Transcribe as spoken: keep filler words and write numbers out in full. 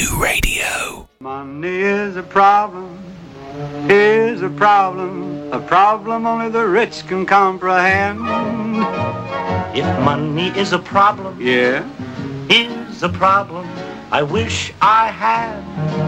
Zoo Radio. Money is a problem, is a problem, a problem only the rich can comprehend. If money is a problem, Yeah, is a problem I wish I had.